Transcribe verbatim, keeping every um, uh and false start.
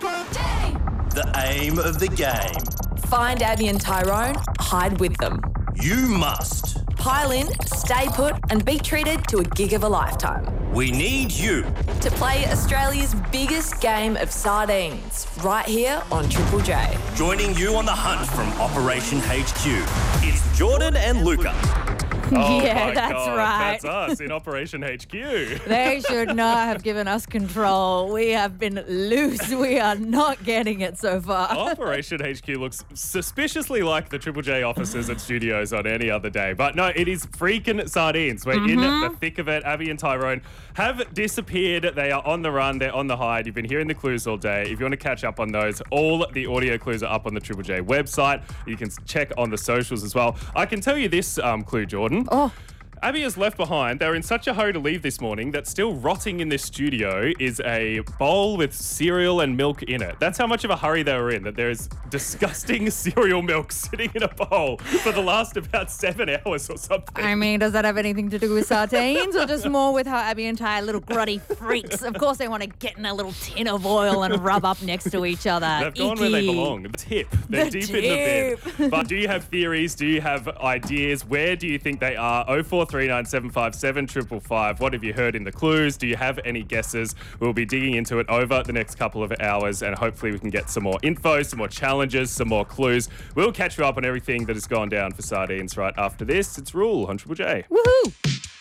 The aim of the game. Find Abby and Tyrone, hide with them. You must. Pile in, stay put, and be treated to a gig of a lifetime. We need you. To play Australia's biggest game of sardines, right here on Triple J. Joining you on the hunt from Operation H Q, it's Jordan and Luca. Oh Yeah, my that's God, right. That's us in Operation H Q. They should not have given us control. We have been loose. We are not getting it so far. Operation H Q looks suspiciously like the Triple J offices and studios on any other day. But no, it is freaking sardines. We're Mm-hmm. in the thick of it. Abby and Tyrone have disappeared. They are on the run. They're on the hide. You've been hearing the clues all day. If you want to catch up on those, all the audio clues are up on the Triple J website. You can check on the socials as well. I can tell you this um, clue, Jordan. Oh. Abby is left behind. They were in such a hurry to leave this morning that still rotting in this studio is a bowl with cereal and milk in it. That's how much of a hurry they were in, that there is disgusting cereal milk sitting in a bowl for the last about seven hours or something. I mean, does that have anything to do with sardines or just more with how Abby and Ty are little grotty freaks? Of course they want to get in a little tin of oil and rub up next to each other. They've gone where they Icky. belong. The tip. They're The deep in the tip. bin. But do you have theories? Do you have ideas? Where do you think they are? oh four three nine seven five seven five five five. What have you heard in the clues? Do you have any guesses? We'll be digging into it over the next couple of hours, and hopefully we can get some more info, some more challenges, some more clues. We'll catch you up on everything that has gone down for sardines right after this. It's Rule on Triple J. Woohoo!